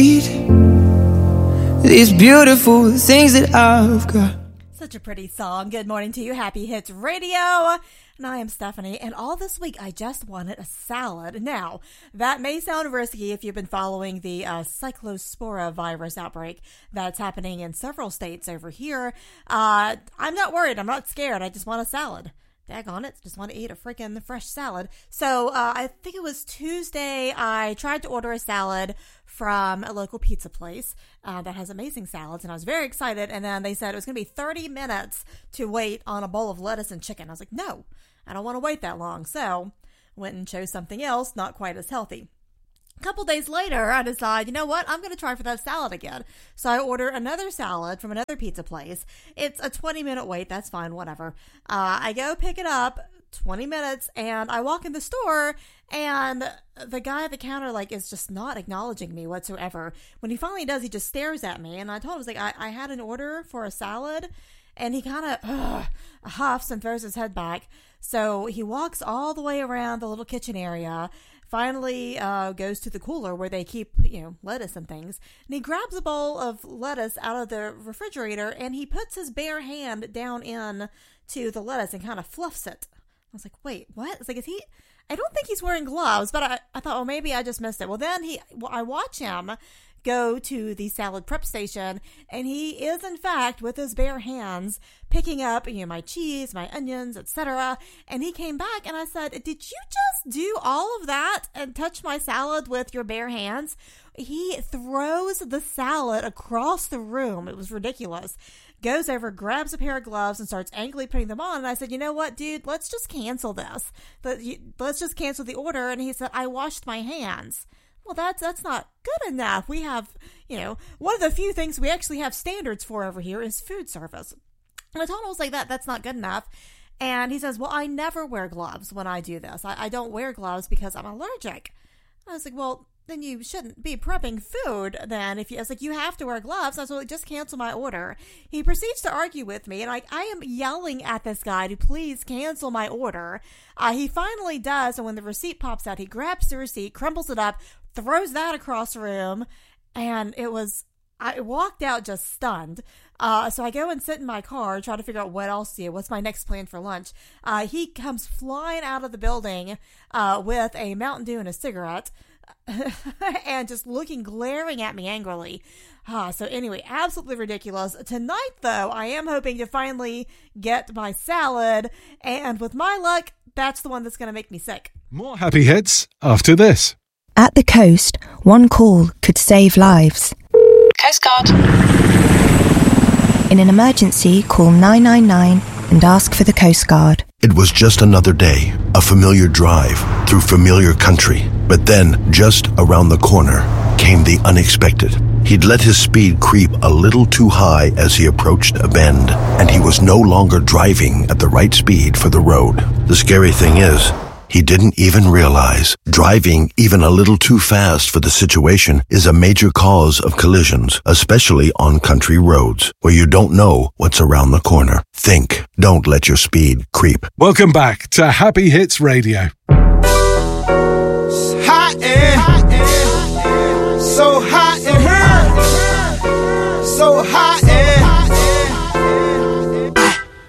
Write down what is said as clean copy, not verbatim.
These beautiful things that I've got. Such a pretty song. Good morning to you. Happy Hits Radio. And I am Stephanie. And all this week, I just wanted a salad. Now, that may sound risky if you've been following the Cyclospora virus outbreak that's happening in several states over here. I'm not worried. I'm not scared. I just want a salad. Daggone it. Just want to eat a freaking fresh salad. So, I think it was Tuesday, I tried to order a salad from a local pizza place that has amazing salads, and I was very excited, and then they said it was going to be 30 minutes to wait on a bowl of lettuce and chicken. I was like, no, I don't want to wait that long. So, went and chose something else, not quite as healthy. A couple days later, I decide, you know what, I'm going to try for that salad again. So I order another salad from another pizza place. It's a 20-minute wait. That's fine, whatever. I go pick it up, 20 minutes, and I walk in the store, and the guy at the counter, is just not acknowledging me whatsoever. When he finally does, he just stares at me, and I told him, I had an order for a salad, and he kind of huffs and throws his head back. So he walks all the way around the little kitchen area, finally goes to the cooler where they keep, lettuce and things. And he grabs a bowl of lettuce out of the refrigerator, and he puts his bare hand down in to the lettuce and kind of fluffs it. I was like, wait, what? It's is he? I don't think he's wearing gloves, but I thought, well, maybe I just missed it. Well, then I watch him go to the salad prep station, and he is, in fact, with his bare hands, picking up, my cheese, my onions, etc. And he came back, and I said, did you just do all of that and touch my salad with your bare hands? He throws the salad across the room. It was ridiculous. Goes over, grabs a pair of gloves, and starts angrily putting them on. And I said, you know what, dude, let's just cancel this. Let's just cancel the order. And he said, I washed my hands. Well, that's not good enough. We have, one of the few things we actually have standards for over here is food service. And I told him, I was like, that's not good enough. And he says, well, I never wear gloves when I do this. I don't wear gloves because I'm allergic. I was like, well, then you shouldn't be prepping food then. I was like, you have to wear gloves. I was like, just cancel my order. He proceeds to argue with me, and I am yelling at this guy to please cancel my order. He finally does, and when the receipt pops out, he grabs the receipt, crumbles it up, throws that across the room, and I walked out just stunned. So I go and sit in my car, try to figure out what else to do. What's my next plan for lunch? He comes flying out of the building with a Mountain Dew and a cigarette, and just glaring at me angrily. So anyway, absolutely ridiculous. Tonight, though, I am hoping to finally get my salad, and with my luck, that's the one that's going to make me sick. More happy hits after this. At the coast, one call could save lives. Coast Guard. In an emergency, call 999 and ask for the Coast Guard. It was just another day, a familiar drive through familiar country. But then, just around the corner, came the unexpected. He'd let his speed creep a little too high as he approached a bend, and he was no longer driving at the right speed for the road. The scary thing is, he didn't even realize driving even a little too fast for the situation is a major cause of collisions, especially on country roads where you don't know what's around the corner. Think. Don't let your speed creep. Welcome back to Happy Hits Radio. Hot in, so hot in here, so hot.